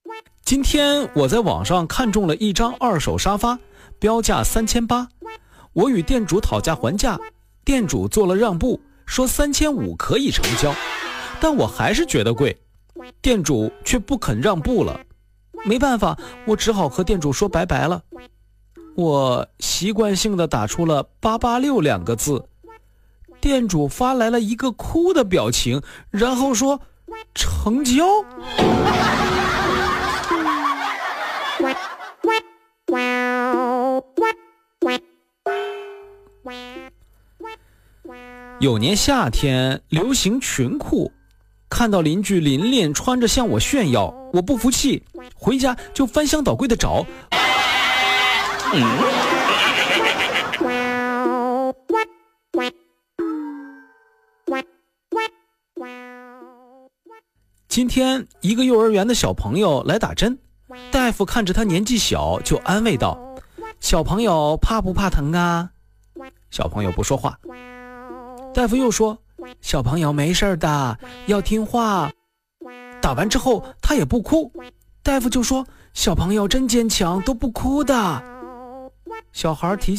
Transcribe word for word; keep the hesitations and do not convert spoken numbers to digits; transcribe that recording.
今天我在网上看中了一张二手沙发，标价三千八，我与店主讨价还价，店主做了让步，说三千五可以成交，但我还是觉得贵，店主却不肯让步了。没办法，我只好和店主说拜拜了。我习惯性地打出了八八六两个字，店主发来了一个哭的表情，然后说成交。有年夏天流行裙裤，看到邻居琳琳穿着向我炫耀，我不服气，回家就翻箱倒柜的找。嗯、今天一个幼儿园的小朋友来打针，大夫看着他年纪小，就安慰道：小朋友怕不怕疼啊？小朋友不说话。大夫又说：小朋友没事的，要听话。打完之后他也不哭，大夫就说：小朋友真坚强，都不哭的。小孩提